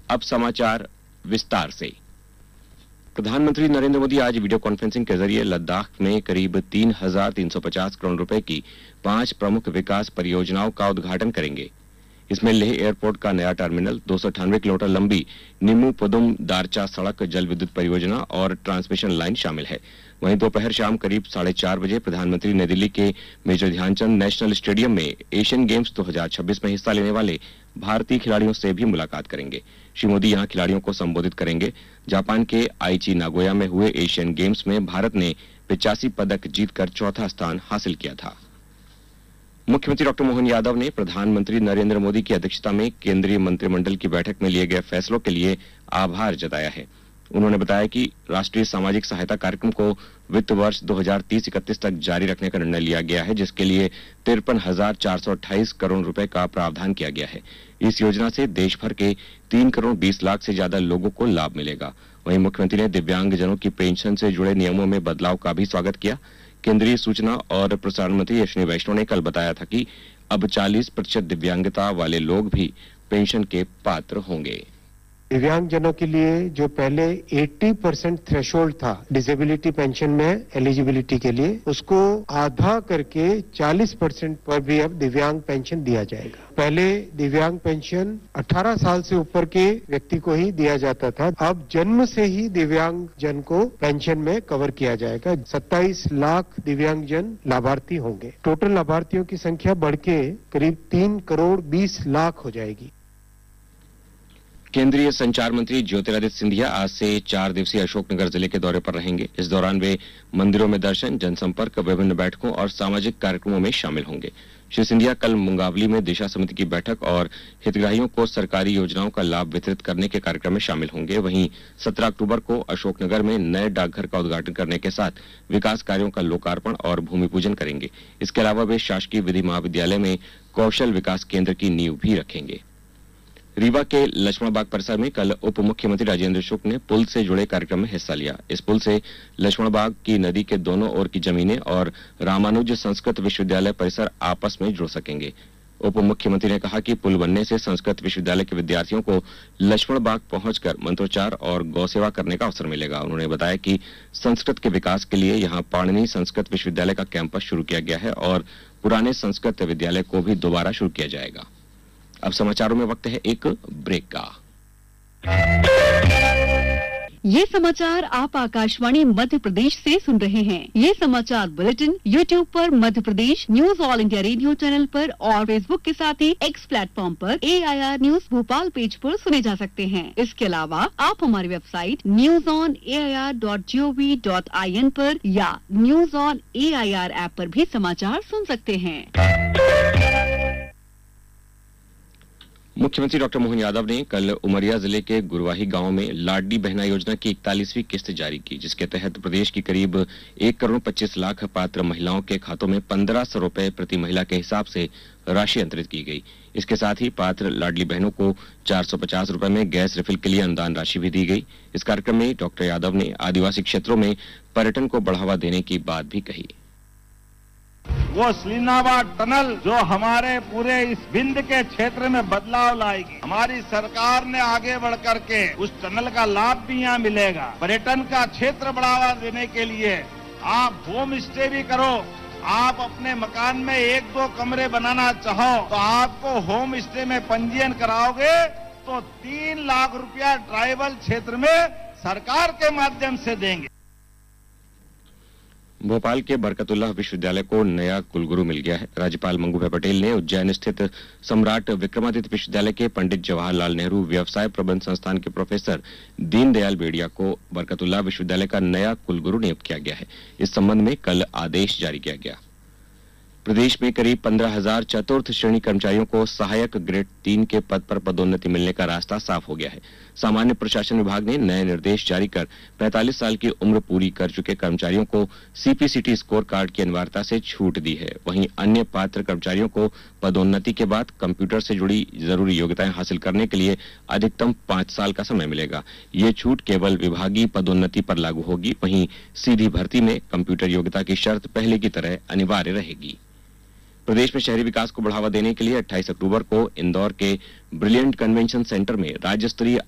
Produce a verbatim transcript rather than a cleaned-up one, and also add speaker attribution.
Speaker 1: अब समाचार विस्तार से। प्रधानमंत्री नरेंद्र मोदी आज वीडियो कॉन्फ्रेंसिंग के जरिए लद्दाख में करीब तीन हजार तीन सौ पचास करोड़ रुपए की पांच प्रमुख विकास परियोजनाओं का उद्घाटन करेंगे। इसमें लेह एयरपोर्ट का नया टर्मिनल, दो सौ अट्ठानवे किलोमीटर लंबी निम्मू पुदुम दारचा सड़क जल विद्युत परियोजना और ट्रांसमिशन लाइन शामिल है। वहीं दोपहर शाम करीब साढ़े चार बजे प्रधानमंत्री नई दिल्ली के मेजर ध्यानचंद नेशनल स्टेडियम में एशियन गेम्स दो हजार छब्बीस में हिस्सा लेने वाले भारतीय खिलाड़ियों से भी मुलाकात करेंगे। श्री मोदी यहां खिलाड़ियों को संबोधित करेंगे। जापान के आईची नागोया में हुए एशियन गेम्स में भारत ने पिचासी पदक जीतकर चौथा स्थान हासिल किया था। मुख्यमंत्री डॉक्टर मोहन यादव ने प्रधानमंत्री नरेंद्र मोदी की अध्यक्षता में केंद्रीय मंत्रिमंडल की बैठक में लिए गए फैसलों के लिए आभार जताया है। उन्होंने बताया कि राष्ट्रीय सामाजिक सहायता कार्यक्रम को वित्त वर्ष दो हजार तीस इकतीस तक जारी रखने का निर्णय लिया गया है, जिसके लिए तिरपन हजार चार सौ अट्ठाईस करोड़ रुपए का प्रावधान किया गया है। इस योजना से देश भर के तीन करोड़ बीस लाख से ज्यादा लोगों को लाभ मिलेगा। वहीं मुख्यमंत्री ने दिव्यांगजनों की पेंशन से जुड़े नियमों में बदलाव का भी स्वागत किया। केंद्रीय सूचना और प्रसारण मंत्री अश्विनी वैष्णव ने कल बताया था कि अब चालीस प्रतिशत दिव्यांगता वाले लोग भी पेंशन के पात्र होंगे।
Speaker 2: दिव्यांगजनों के लिए जो पहले अस्सी परसेंट थ्रेशोल्ड था डिसेबिलिटी पेंशन में एलिजिबिलिटी के लिए, उसको आधा करके चालीस परसेंट पर भी अब दिव्यांग पेंशन दिया जाएगा। पहले दिव्यांग पेंशन अठारह साल से ऊपर के व्यक्ति को ही दिया जाता था, अब जन्म से ही दिव्यांग जन को पेंशन में कवर किया जाएगा। सत्ताईस लाख दिव्यांग जन लाभार्थी होंगे। टोटल लाभार्थियों की संख्या बढ़ के करीब तीन करोड़ बीस लाख हो जाएगी।
Speaker 1: केंद्रीय संचार मंत्री ज्योतिरादित्य सिंधिया आज से चार दिवसीय अशोकनगर जिले के दौरे पर रहेंगे। इस दौरान वे मंदिरों में दर्शन, जनसंपर्क, विभिन्न बैठकों और सामाजिक कार्यक्रमों में शामिल होंगे। श्री सिंधिया कल मुंगावली में दिशा समिति की बैठक और हितग्राहियों को सरकारी योजनाओं का लाभ वितरित करने के कार्यक्रम में शामिल होंगे। वहीं सत्रह अक्टूबर को अशोकनगर में नए डाकघर का उद्घाटन करने के साथ विकास कार्यों का लोकार्पण और भूमि पूजन करेंगे। इसके अलावा वे शासकीय विधि महाविद्यालय में कौशल विकास केंद्र की नींव भी रखेंगे। रीवा के लक्ष्मण बाग परिसर में कल उप मुख्यमंत्री राजेंद्र शुक्ल ने पुल से जुड़े कार्यक्रम में हिस्सा लिया। इस पुल से लक्ष्मण बाग की नदी के दोनों ओर की जमीनें और रामानुज संस्कृत विश्वविद्यालय परिसर आपस में जुड़ सकेंगे। उप मुख्यमंत्री ने कहा कि पुल बनने से संस्कृत विश्वविद्यालय के विद्यार्थियों को लक्ष्मण बाग पहुंचकर मंत्रोच्चार और गौ सेवा करने का अवसर मिलेगा। उन्होंने बताया कि संस्कृत के विकास के लिए यहां पाणिनि संस्कृत विश्वविद्यालय का कैंपस शुरू किया गया है और पुराने संस्कृत विद्यालय को भी दोबारा शुरू किया जाएगा। अब समाचारों में वक्त है एक ब्रेक का।
Speaker 3: ये समाचार आप आकाशवाणी मध्य प्रदेश से सुन रहे हैं। ये समाचार बुलेटिन यूट्यूब पर Madhya Pradesh news all India radio channel पर और फेसबुक के साथ ही एक्स प्लेटफॉर्म पर ए I R news Bhopal page पर सुने जा सकते हैं। इसके अलावा आप हमारी website news on A I R dot G O V dot I N पर या news on A I R app पर भी समाचार सुन सकते हैं।
Speaker 1: मुख्यमंत्री डॉक्टर मोहन यादव ने कल उमरिया जिले के गुरवाही गांव में लाडली बहना योजना की इकतालीसवीं किस्त जारी की, जिसके तहत प्रदेश की करीब एक करोड़ पच्चीस लाख पात्र महिलाओं के खातों में पंद्रह सौ रुपए प्रति महिला के हिसाब से राशि अंतरित की गई। इसके साथ ही पात्र लाडली बहनों को चार सौ पचास रुपए में गैस रिफिल के लिए अनुदान राशि भी दी गई। इस कार्यक्रम में डॉक्टर यादव ने आदिवासी क्षेत्रों में पर्यटन को बढ़ावा देने की बात भी कही।
Speaker 4: वो स्लीनाबाद टनल जो हमारे पूरे इस विंध्य के क्षेत्र में बदलाव लाएगी, हमारी सरकार ने आगे बढ़ करके उस टनल का लाभ भी यहाँ मिलेगा। पर्यटन का क्षेत्र बढ़ावा देने के लिए आप होम स्टे भी करो, आप अपने मकान में एक दो कमरे बनाना चाहो तो आपको होम स्टे में पंजीयन कराओगे तो तीन लाख रुपया ट्राइबल क्षेत्र में सरकार के माध्यम से देंगे।
Speaker 1: भोपाल के बरकतुल्लाह विश्वविद्यालय को नया कुलगुरु मिल गया है। राज्यपाल मंगू भाई पटेल ने उज्जैन स्थित सम्राट विक्रमादित्य विश्वविद्यालय के पंडित जवाहरलाल नेहरू व्यवसाय प्रबंध संस्थान के प्रोफेसर दीनदयाल बेड़िया को बरकतुल्लाह विश्वविद्यालय का नया कुलगुरु नियुक्त किया गया है। इस संबंध में कल आदेश जारी किया गया। प्रदेश में करीब पंद्रह हजार चतुर्थ श्रेणी कर्मचारियों को सहायक ग्रेड तीन के पद पर पदोन्नति मिलने का रास्ता साफ हो गया है। सामान्य प्रशासन विभाग ने नए निर्देश जारी कर पैंतालीस साल की उम्र पूरी कर चुके कर्मचारियों को C P C T score card की अनिवार्यता से छूट दी है। वहीं अन्य पात्र कर्मचारियों को पदोन्नति के बाद कंप्यूटर से जुड़ी जरूरी योग्यताएं हासिल करने के लिए अधिकतम पांच साल का समय मिलेगा। ये छूट केवल विभागीय पदोन्नति पर लागू होगी। वहीं सीधी भर्ती में कंप्यूटर योग्यता की शर्त पहले की तरह अनिवार्य रहेगी। प्रदेश में शहरी विकास को बढ़ावा देने के लिए अट्ठाईस अक्टूबर को इंदौर के ब्रिलियंट कन्वेंशन सेंटर में राज्य स्तरीय